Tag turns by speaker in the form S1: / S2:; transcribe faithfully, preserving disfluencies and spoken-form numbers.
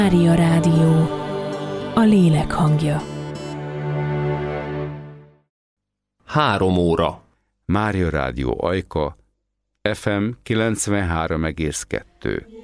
S1: Mária Rádió, a lélek hangja.
S2: Három óra.
S3: Mária Rádió Ajka, ef em kilencvenhárom egész kettő.